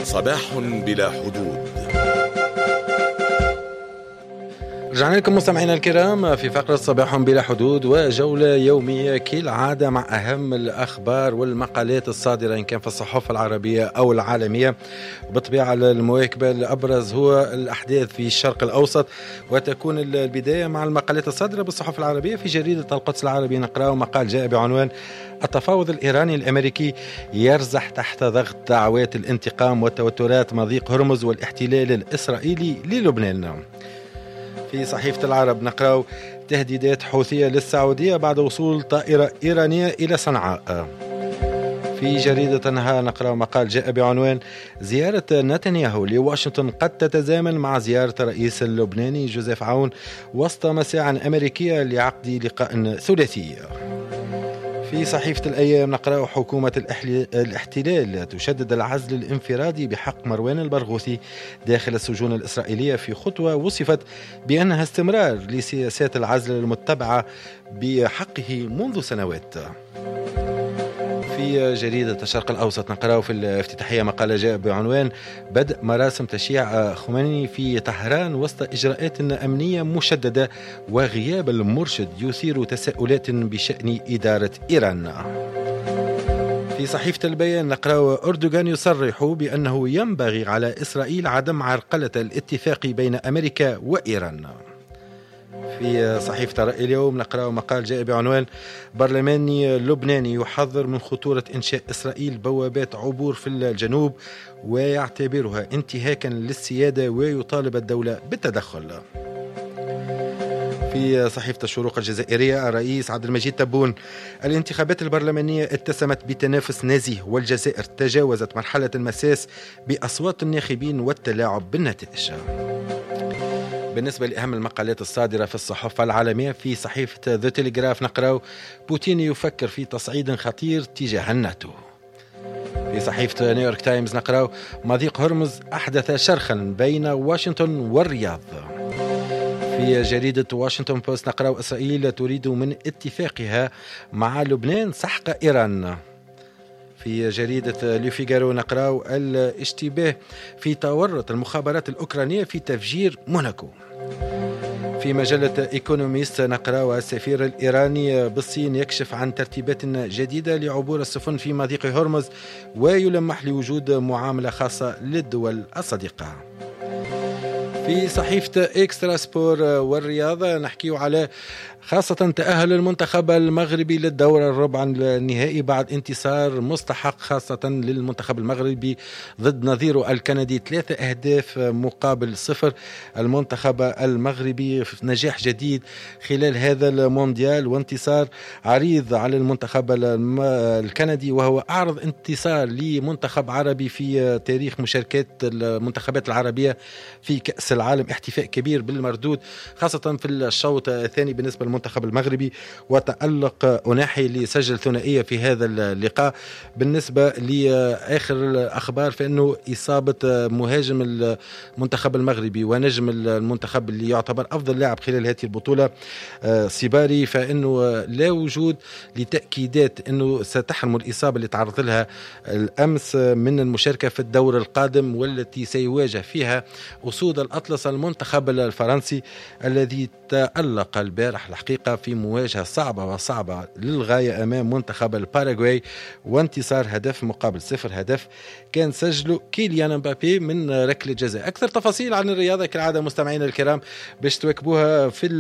صباح بلا حدود. رجعنا لكم مستمعينا الكرام في فقرة صباح بلا حدود وجولة يومية كالعادة مع أهم الأخبار والمقالات الصادرة إن كان في الصحف العربية أو العالمية. وبالطبيعة المواكبة الأبرز هو الأحداث في الشرق الأوسط، وتكون البداية مع المقالات الصادرة بالصحف العربية. في جريدة القدس العربي نقرأ مقال جاء بعنوان: التفاوض الإيراني الأمريكي يرزح تحت ضغط دعوات الانتقام وتوترات مضيق هرمز والاحتلال الإسرائيلي للبنان. في صحيفة العرب نقرأ: تهديدات حوثية للسعودية بعد وصول طائرة إيرانية إلى صنعاء. في جريدة النهار نقرأ مقال جاء بعنوان: زيارة نتنياهو لواشنطن قد تتزامن مع زيارة الرئيس اللبناني جوزيف عون وسط مساعي أمريكية لعقد لقاء ثلاثي. في صحيفة الأيام نقرأ: حكومة الاحتلال تشدد العزل الانفرادي بحق مروان البرغوثي داخل السجون الإسرائيلية في خطوة وصفت بأنها استمرار لسياسات العزل المتبعة بحقه منذ سنوات. في جريدة الشرق الأوسط نقرأ في الافتتاحية مقالة جاء بعنوان: بدء مراسم تشييع خميني في طهران وسط إجراءات أمنية مشددة وغياب المرشد يثير تساؤلات بشأن إدارة إيران. في صحيفة البيان نقرأ: أردوغان يصرح بأنه ينبغي على إسرائيل عدم عرقلة الاتفاق بين أمريكا وإيران. في صحيفة رأي اليوم نقرأ مقال جاء بعنوان: برلماني لبناني يحذر من خطورة إنشاء إسرائيل بوابات عبور في الجنوب ويعتبرها انتهاكا للسيادة ويطالب الدولة بالتدخل. في صحيفة الشروق الجزائرية الرئيس عبد المجيد تبون: الانتخابات البرلمانية اتسمت بتنافس نزيه والجزائر تجاوزت مرحلة المساس بأصوات الناخبين والتلاعب بالنتائج. بالنسبة لأهم المقالات الصادرة في الصحف العالمية في صحيفة ذا تيليغراف نقرأ: بوتين يفكر في تصعيد خطير تجاه الناتو. في صحيفة نيويورك تايمز نقرأ: مضيق هرمز أحدث شرخا بين واشنطن والرياض. في جريدة واشنطن بوست نقرأ: إسرائيل تريد من اتفاقها مع لبنان سحق إيران. في جريدة لوفيغارو نقرأ: الاشتباه في تورط المخابرات الأوكرانية في تفجير موناكو. في مجلة إيكونوميست نقرأ: السفير الإيراني بالصين يكشف عن ترتيبات جديدة لعبور السفن في مضيق هرمز ويلمح لوجود معاملة خاصة للدول الصديقة. في صحيفة إكسترا سبور والرياضة نحكي على خاصة تأهل المنتخب المغربي للدورة الربع النهائي بعد انتصار مستحق خاصة للمنتخب المغربي ضد نظيره الكندي 3 أهداف مقابل 0. المنتخب المغربي في نجاح جديد خلال هذا المونديال وانتصار عريض على المنتخب الكندي، وهو أعرض انتصار لمنتخب عربي في تاريخ مشاركات المنتخبات العربية في كأس العالم. احتفاء كبير بالمردود خاصة في الشوط الثاني بالنسبة للمنتخب المغربي، وتألق أناحي لسجل ثنائية في هذا اللقاء. بالنسبة لآخر الأخبار فإنه إصابة مهاجم المنتخب المغربي ونجم المنتخب اللي يعتبر أفضل لاعب خلال هذه البطولة سيباري، فإنه لا وجود لتأكيدات أنه ستحرم الإصابة اللي تعرض لها الأمس من المشاركة في الدور القادم، والتي سيواجه فيها أسود الأطلس المنتخب الفرنسي الذي تألق البارح الحقيقة في مواجهة صعبة للغاية أمام منتخب الباراغواي، وانتصار هدف مقابل 0 هدف كان سجله كيليان مبابي من ركلة جزاء. أكثر تفاصيل عن الرياضة كالعادة مستمعينا الكرام باش تواكبوها في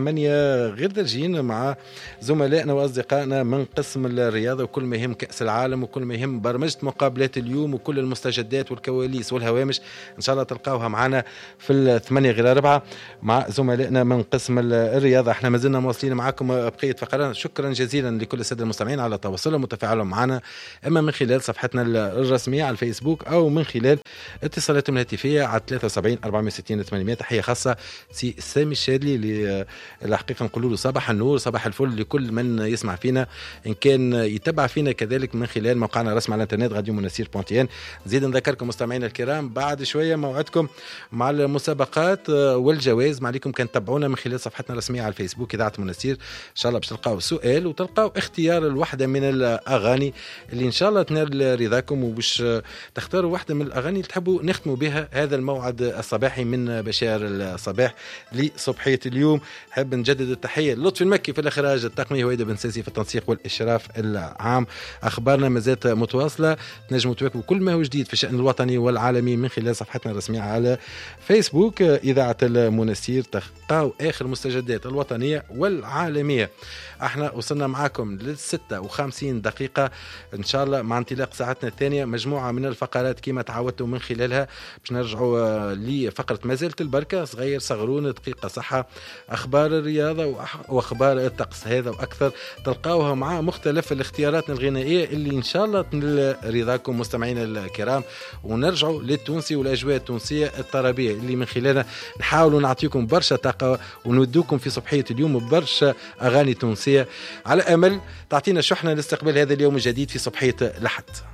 8 غير درجين مع زملائنا وأصدقائنا من قسم الرياضة، وكل ما يهم كأس العالم وكل ما يهم برمجة مقابلات اليوم وكل المستجدات والكواليس والهوامش إن شاء الله تلقاوها معنا في 8 غير 4 مع زملائنا من قسم الرياضة. احنا ما زلنا مواصلين معكم بقية فقرات. شكرا جزيلا لكل السادة المستمعين على تواصلهم وتفاعلهم معنا، اما من خلال صفحتنا الرسمية على الفيسبوك او من خلال اتصالاتهم الهاتفية على 73 460 800. تحية خاصة سي سامي الشادلي الحقيقة نقول له صباح النور صباح الفل لكل من يسمع فينا، ان كان يتبع فينا كذلك من خلال موقعنا الرسمي على الانترنت راديو مناسير بونتين. زيد نذكركم مستمعينا الكرام بعد شوية موعدكم مع المسابقات والجوائز، ما عليكم كان تتابعونا من خلال صفحتنا الرسمية على الفيسبوك إذاعة إذاعة المنستير. إن شاء الله باش تلقاو سؤال وتلقاو اختيار الواحدة من الأغاني اللي إن شاء الله تنال رضاكم، وباش تختاروا واحدة من الأغاني اللي تحبوا نختموا بها هذا الموعد الصباحي من بشار الصباح لصبحية اليوم. حب نجدد التحية لطفي المكي في الإخراج التقني، وهيدا بن ساسي في التنسيق والإشراف العام. أخبارنا مازالت متواصلة، تنجموا تواكبوا كل ما هو جديد في الشأن الوطني والعالمي من خلال صفحتنا الرسمية على فيسبوك إذاعة المنستير، تلقاو آخر مستجدات الوطنية والعالمية. احنا وصلنا معاكم ل56 دقيقة إن شاء الله مع انطلاق ساعتنا الثانية مجموعة من الفقرات كما تعودتوا من خلالها. باش نرجعوا لفقرة مازالت البركة، صغير صغرون، دقيقة صحة، أخبار الرياضة وأخبار الطقس، هذا وأكثر تلقاوها مع مختلف الاختيارات الغنائية اللي إن شاء الله تنال رضاكم مستمعين الكرام. ونرجعوا للتونسي والأجواء التونسية الطربية اللي من خلالها نحاولوا نعطيكم برشا طاقة ونودوكم في صبحية اليوم ببرشا أغاني تونسية، على أمل تعطينا شحنة لاستقبال هذا اليوم الجديد في صبحية الأحد.